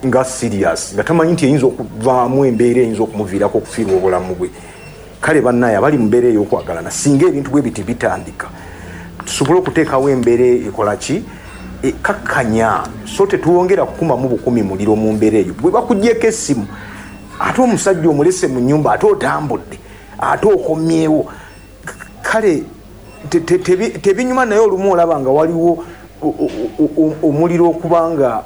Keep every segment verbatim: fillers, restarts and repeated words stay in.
nga serious nga tamanyi nti eyinza okuvaamu embeera eyinza okumuviirako okufiirwa obulamu bwe. Kale bannaye abali mu mbeera ey'okwagalana singa ebintu bwe biti bitandika tusobole okuteekawo embeera ekola ki ekakkanya so tetuwongera kukumamu bukumi muliro mu mbeera eyo. Bwe bakugyeko essimu ate omusajja omulese mu nnyumba ate otambudde ate okomyewo kale tebinyuma naye olumu olaba nga waliwo omuliro okubanga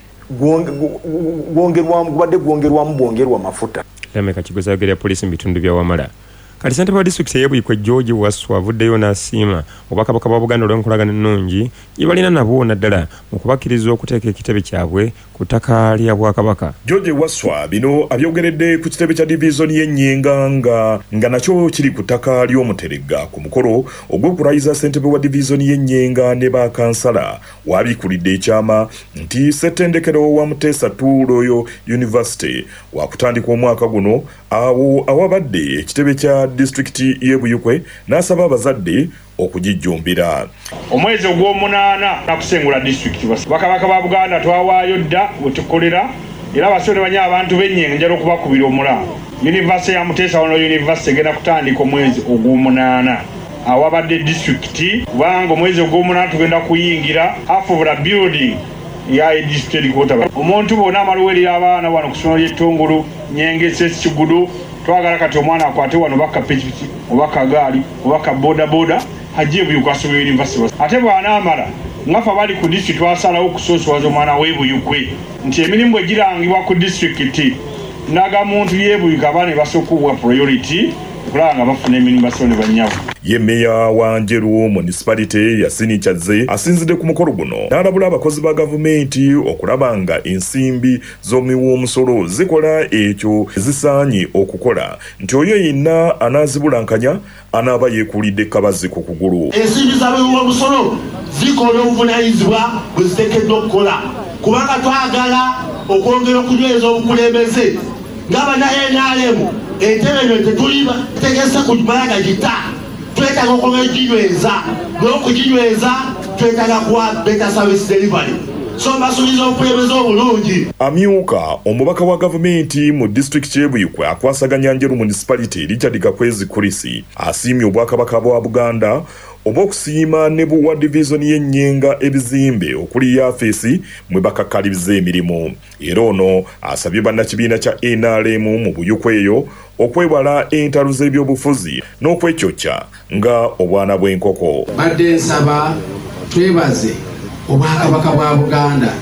gwongerwamu gubadde gwongerwamu bwongerwa mafuta. Lameka Kigoza ayogerera poliisi mu bitundu bya Wamala. Kati ssentebe wa disitulikiti ey'e George Wasswa avuddeyo n'asiima obwakabaka bwa Buganda olw'enkolagana ennungi gye balina nabo naddala mu kubakkiriza okuteeka ekitebe kyabwe ku ttaka lya Bwakabaka. George Wasswa bino abyogeredde ku kitebe kya divizoni y'Enyenga nga nga nakyo kiri ku ttaka ly'Omuteregga ku mukolo ogw'okulayiza ssentebe wa divizoni y'Enyenga ne bakansala waabikulidde ekyama nti ssettendekero wa Muteesa Royal University wakutandika omwaka guno awo awabadde ekitebe kya disitulikiti y'e Buyikwe n'asaba abazadde okugijjumbira. Omwezi ogw'omunaana nakusengula disitulikiti bakabaka ba Buganda twawaayo dda wetukolera era abasore banya abantu b'Enyenga njala okubakubira omulanga. Yunivasite ya Muteesa University egenda kutandika omwezi ogw'omunaana awabadde disitulikiti kubanga omwezi ogw'omunaana tugenda kuyingira half of the building ya district headquarters. Omuntu bonna amaluwerera abaana wano ku ssomero ly'ettongolo Nyengese Kigudu twagala kati omwana akwate wano baka pikipiki obaka gaali obaka boda boda hajje Buyikwe asomera university. Ate bw'anaamala ngafa bali ku district twasalawo okusoosowaza omwana w'e Buyikwe nti emirimu egirangibwa ku district naga muntu y'e Buyikwe abaana basooka okuwa priority kulanga bafuna emirimu basone bannyawo. Ye meya wa Njeru municipality ya Sinichaze asinzidde ku mukolo guno n'alabula abakozi ba gavumenti okulaba nga ensimbi z'omuwi w'omusolo zikola ekyo zisaanye okukola nti oyo yenna anaazibulankanya anaaba yeekulidde kabazi ku kugulu. Ensimbi z'omuwi w'omusolo zikola obuvunaanyizibwa bwe ziteekeddwa okukola kubanga twagala okwongera okunyweza obukulembeze ng'abana N R M entebe eno tetuliba tegesa kumalaga gita twetaaga okwongera oginyweza n'okuginyweza twetaaga kuwa better service delivery so mbasuubiza obukulembeze obulungi. Amyuka omubaka wa gavumenti mu disitulikiti y'e Buyikwe akwasaganya Njeru municipality Richard Kakwezi Kurisi asiimye obwakabaka bwa Buganda obw'okusiima ne buwa divizoni y'Enyenga ebizimbe okuli yafeesi mwe bakakkaliriza emirimu. Era ono asabye bannakibiina kya N R M mu Buyikwe eyo okwewala entalo z'ebyobufuzi n'okwekyokya nga obwana bw'enkoko. Badde nsaba twebaze obwakabaka bwa Buganda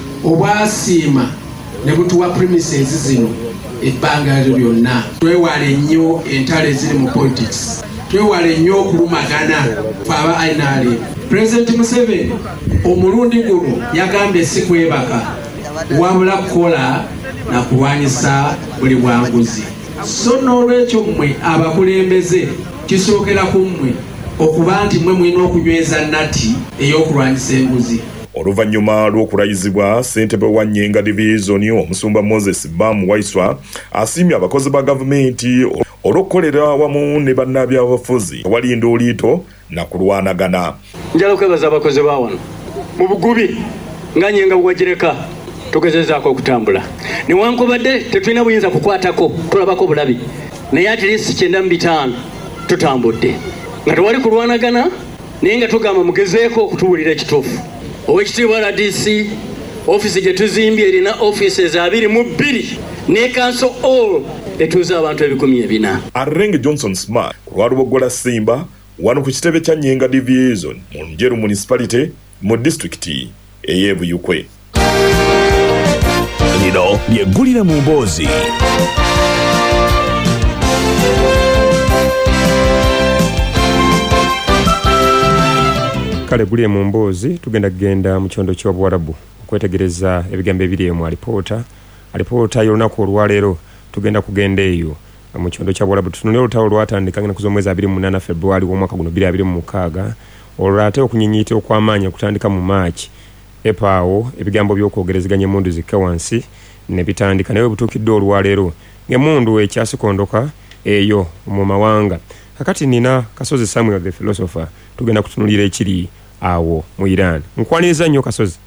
obwasiima ne butuwa premises zino ebbanga lyonna. Twewale nnyo entalo eziri mu politics. Twewale nnyo okulumagana fe aba N R M. President Museveni omulundi guno yagambye si kwebaka wabula kukola na kulwanyisa buli bwanguzi. So n'olwekyo mmwe abakulembeze kisookera ku mmwe okuba nti mmwe mulina okunyweza nnatti ey'okulwanyisa enguzi. Oluvannyuma lw'okulayizibwa ssentebe wa Nyenga divizoni omusumba Moses Bam Waiswa asiimye abakozi ba gavumenti olw'okukolera wamu ne bannabyabufuzi walinda oliito na kulwanagana. Njala okwebaza abakozi ba wano mu bugubi nga Nyenga bwagireka tugezezaako okutambula newankubadde tetulina buyinza kukwatako tulabako bulabi naye at least kyenda mu bitaano tutambudde nga tewali kulwanagana naye nga tugamba mugezeeko okutuwulira ekituufu. Owekitiibwa R D C ofisi gye tuzimbye erina offices abiri mu bbiri ne council all etuuza abantu ebikumi ebina. Arrenge Johnson Smart ku lwalubogola Simba wano ku kitebe kya Nyenga division mu Njeru municipality mu disitulikiti ey'e Buyikwe. Lino lyeggulire mu mboozi. Kale gulire mu mboozi tugenda kugenda mu kyondo ky'Obuwarabu okwetegereza ebigambo ebiri mu alipoota alipoota y'olunaku olwaleero tugenda kugenda eyo mu kyondo kya Buwarabu tutunulira olutalo lwatandika ngena kuza omwezi abiri mu munaana February w'omwaka guno bbiri abiri mu mukaaga olwo ate okunyiinyiita okw'amaanyi okutandika mu Maachi epaawo ebigambo by'okwogerezeganya emmundu zikka wansi ne bitandika naye butuukidde olwaleero ng'emmundu ekyasikondoka eyo mu mawanga. Kakati nina Kasozi Samuel the philosopher tugenda kutunulira ekiri awo mu Iran. Nkwaniriza nnyo Kasozi.